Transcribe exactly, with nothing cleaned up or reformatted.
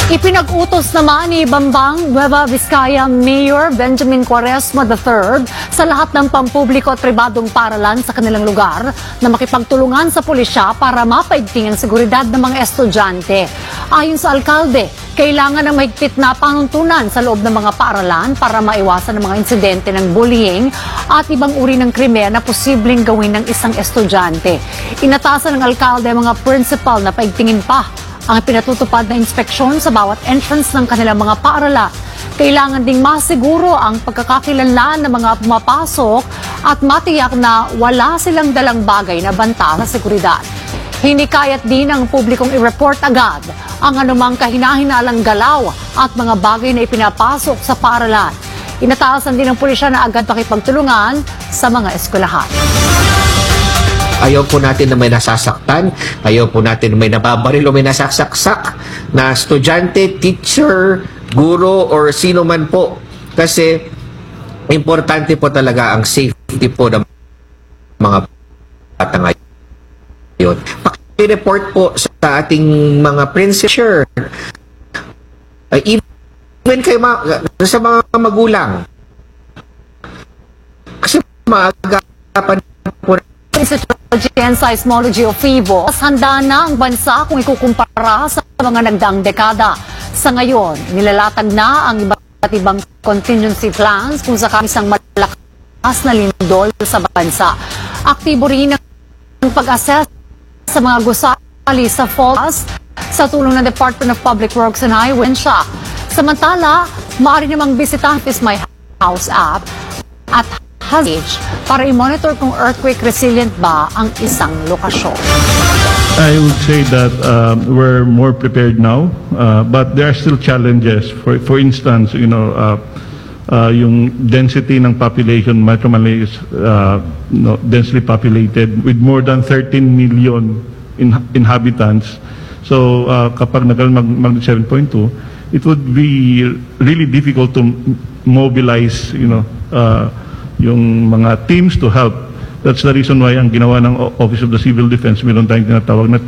Ipinag-utos naman ni Bambang Nueva Vizcaya Mayor Benjamin Quaresma the third sa lahat ng pampubliko at pribadong paaralan sa kanilang lugar na makipagtulungan sa pulisya para mapaigting ang seguridad ng mga estudyante. Ayon sa alkalde, kailangan ng mahigpit na panuntunan sa loob ng mga paaralan para maiwasan ang mga insidente ng bullying at ibang uri ng krimen na posibleng gawin ng isang estudyante. Inatasan ng alkalde ang mga principal na paigtingin pa ang pinatutupad na inspeksyon sa bawat entrance ng kanilang mga paaralan. Kailangan ding masiguro ang pagkakakilanlan ng mga pumapasok at matiyak na wala silang dalang bagay na banta sa seguridad. Hinikayat din ng publikong i-report agad ang anumang kahinahinalang galaw at mga bagay na ipinapasok sa paaralan. Inataasan din ng pulisya na agad makipagtulungan sa mga eskwelahan. Ayaw po natin na may nasasaktan, ayaw po natin na may nababaril o may nasasaksak na estudyante, teacher, guro, or sino man po. Kasi importante po talaga ang safety po ng mga bata ngayon. Paki-report po sa ating mga principal, uh, even kay ma sa mga magulang. Kasi maagapan po Institute and Seismology of Fivo, handa na ang bansa kung ikukumpara sa mga nagdaang dekada. Sa ngayon, nilalatag na ang iba't ibang contingency plans kung sakali isang malakas na lindol sa bansa. Aktibo rin ang pag-assess sa mga gusali sa faults sa tulong ng Department of Public Works and Highways. Samantala, maaari namang bisitahan Is My House app at Hazage para i-monitor kung earthquake resilient ba ang isang lokasyon. I would say that uh, we're more prepared now, uh, but there are still challenges. For for instance, you know, uh, uh, yung density ng population, Metro Manila is uh, no, densely populated with more than thirteen million in, inhabitants. So uh, kapag nagal mag, mag seven point two, it would be really difficult to mobilize, you know, uh, yung mga teams to help. That's the reason why ang ginawa ng Office of the Civil Defense, meron tayong tinatawag na